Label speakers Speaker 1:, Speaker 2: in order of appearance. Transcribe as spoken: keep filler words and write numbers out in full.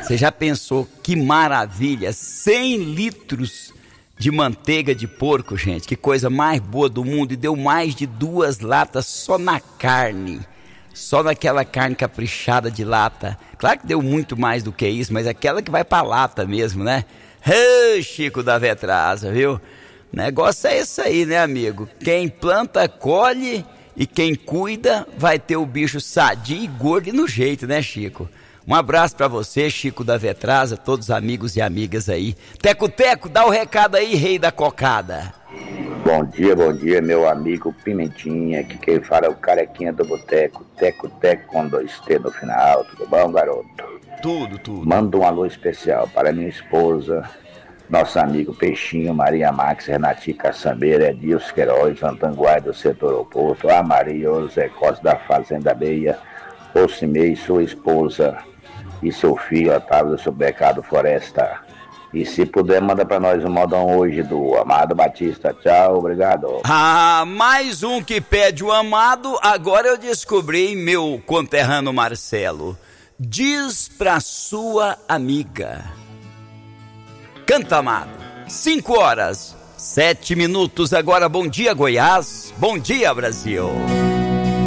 Speaker 1: Você já pensou que maravilha? cem litros de manteiga de porco, gente. Que coisa mais boa do mundo. E deu mais de duas latas só na carne. Só naquela carne caprichada de lata. Claro que deu muito mais do que isso, mas aquela que vai pra lata mesmo, né? Ô, Chico da Vetrasa, viu? Negócio é esse aí, né, amigo? Quem planta, colhe, e quem cuida vai ter o bicho sadio e gordo e no jeito, né, Chico? Um abraço pra você, Chico da Vetrasa, todos os amigos e amigas aí. Teco, Teco, dá o recado aí, rei da cocada.
Speaker 2: Bom dia, bom dia, meu amigo Pimentinha, que quem fala é o carequinha do boteco, Teco Teco com dois T no final, tudo bom, garoto?
Speaker 1: Tudo, tudo.
Speaker 2: Manda um alô especial para minha esposa, nosso amigo Peixinho, Maria Max, Renatinho Caçambeira, Edilson Queiroz, Antanguai do setor oposto, a Maria José Costa da Fazenda Meia, Ocimei, sua esposa e seu filho Otávio do Supermercado Floresta. E se puder, manda pra nós um modão hoje do Amado Batista. Tchau, obrigado.
Speaker 1: Ah, mais um que pede o amado. Agora eu descobri, meu conterrâneo Marcelo. Diz pra sua amiga. Canta, amado. Cinco horas, sete minutos agora. Bom dia, Goiás. Bom dia, Brasil.